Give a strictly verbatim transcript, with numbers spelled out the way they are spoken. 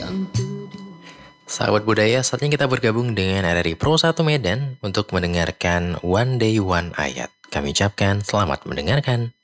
Sahabat budaya, saatnya kita bergabung dengan R R I Pro satu Medan untuk mendengarkan One Day One Ayat. Kami ucapkan selamat mendengarkan.